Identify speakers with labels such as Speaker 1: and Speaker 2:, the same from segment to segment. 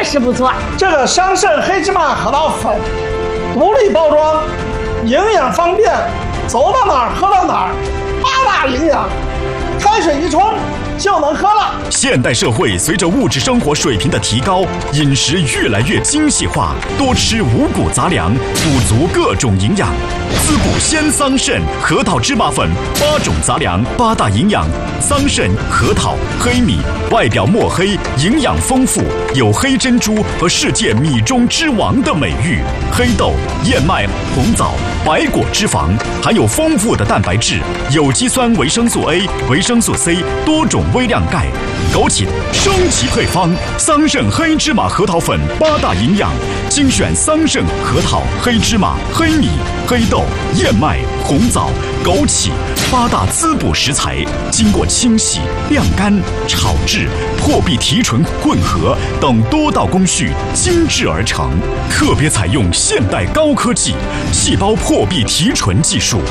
Speaker 1: 实不错。
Speaker 2: 这个桑葚黑芝麻核桃粉，独立包装，营养方便，走到哪儿喝到哪儿，8大营养，开水一冲就能喝了。
Speaker 3: 现代社会随着物质生活水平的提高，饮食越来越精细化，多吃五谷杂粮，补足各种营养。滋补鲜桑葚核桃芝麻粉，8种杂粮，8大营养。桑葚、核桃、黑米，外表墨黑，营养丰富，有黑珍珠和世界米中之王的美誉。黑豆、燕麦、红枣、白果脂肪，含有丰富的蛋白质、有机酸、维生素 A、维生素 C， 多种微量钙。枸杞升级配方：桑葚黑芝麻核桃粉，8大营养，精选桑葚、核桃、黑芝麻、黑米、黑豆、燕麦、红枣、枸杞8大滋补食材，经过清洗、晾干、炒制、破壁提纯混合等多道工序精制而成，特别采用现代高科技细胞破壁提纯技术。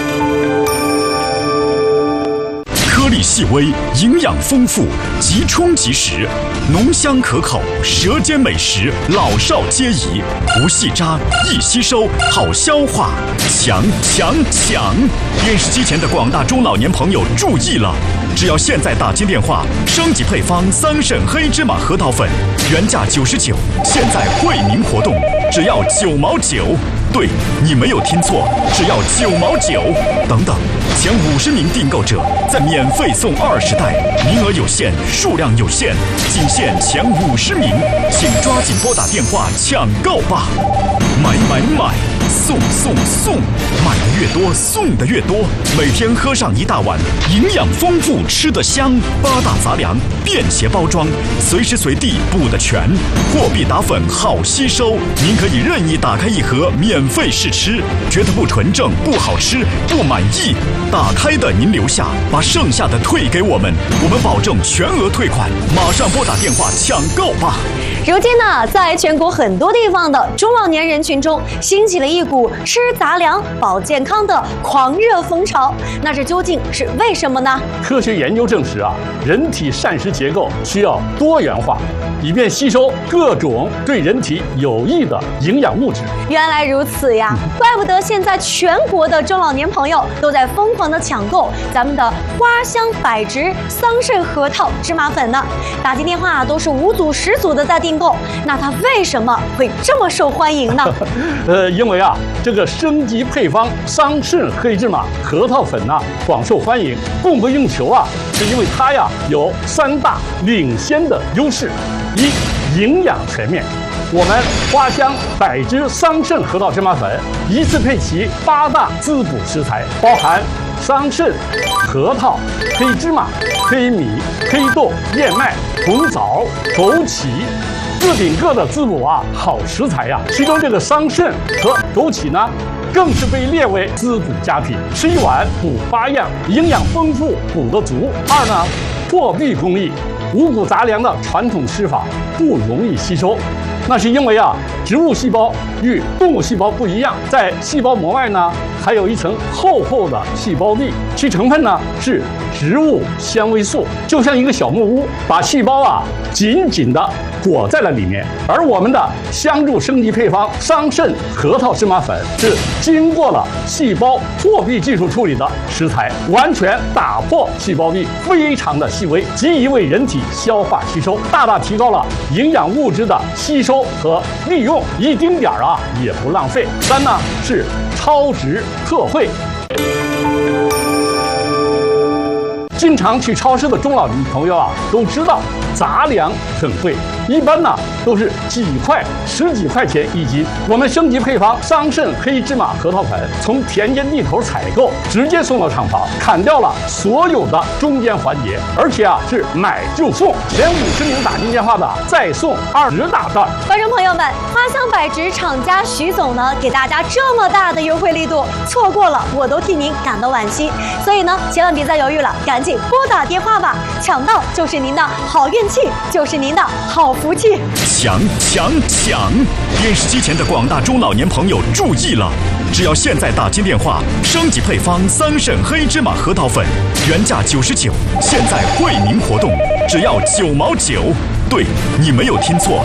Speaker 3: 颗粒细微，营养丰富，即冲即食，浓香可口，舌尖美食，老少皆宜，不细渣，易吸收，好消化，强！电视机前的广大中老年朋友注意了，只要现在打进电话，升级配方桑葚黑芝麻核桃粉，原价99，现在惠民活动，只要9毛9。对，你没有听错，只要9毛9。等等，前50名订购者再免费送20袋，名额有限，数量有限，仅限前50名，请抓紧拨打电话抢购吧！买，送，买的越多，送的越多，每天喝上1大碗，营养丰富，吃得香。8大杂粮，便携包装，随时随地补得全，破壁打粉好吸收，您可以任意打开一盒免费试吃，觉得不纯正、不好吃、不满意，打开的您留下，把剩下的退给我们保证全额退款。马上拨打电话抢购吧！
Speaker 1: 如今呢，在全国很多地方的中老年人群中，兴起了一股吃杂粮保健康的狂热风潮。那这究竟是为什么呢？
Speaker 4: 科学研究证实啊，人体膳食结构需要多元化，以便吸收各种对人体有益的营养物质。
Speaker 1: 原来如此呀，怪不得现在全国的中老年朋友都在疯狂的抢购咱们的花香百植桑葚核桃芝麻粉呢。打进电话都是5组10组的在订购，那它为什么会这么受欢迎呢？
Speaker 4: 因为啊，这个升级配方桑葚黑芝麻核桃粉呢广受欢迎，供不应求啊，是因为它呀有3大领先的优势：一、营养全面。我们花香百植桑葚核桃芝麻粉一次配齐8大滋补食材，包含桑葚、核桃、黑芝麻、黑米、黑豆、燕麦、红枣、枸杞，各顶各的滋补啊好食材呀。其中这个桑葚和枸杞呢，更是被列为滋补佳品，吃一碗补8样，营养丰富，补得足。2呢，破壁工艺，五谷杂粮的传统吃法不容易吸收。那是因为啊，植物细胞与动物细胞不一样，在细胞膜外呢，还有一层厚厚的细胞壁，其成分呢是植物纤维素，就像一个小木屋，把细胞啊紧紧地裹在了里面。而我们的香助升级配方桑葚核桃芝麻粉是经过了细胞破壁技术处理的食材，完全打破细胞壁，非常的细微，极易为人体消化吸收，大大提高了营养物质的吸收和利用，一丁点儿啊也不浪费。3呢是超值特惠。经常去超市的中老年朋友啊，都知道杂粮很贵，一般呢都是几块、10几块钱一斤。我们升级配方桑葚黑芝麻核桃粉，从田间地头采购，直接送到厂房，砍掉了所有的中间环节，而且啊是买就送，前50名打进电话的再送20大袋。
Speaker 1: 观众朋友们，花香百植厂家徐总呢给大家这么大的优惠力度，错过了我都替您感到惋惜。所以呢，千万别再犹豫了，赶紧拨打电话吧，抢到就是您的好运气，就是您的好福气。
Speaker 3: 抢！电视机前的广大中老年朋友注意了，只要现在打进电话，升级配方桑葚黑芝麻核桃粉，原价99，现在惠民活动，只要9毛9。对，你没有听错，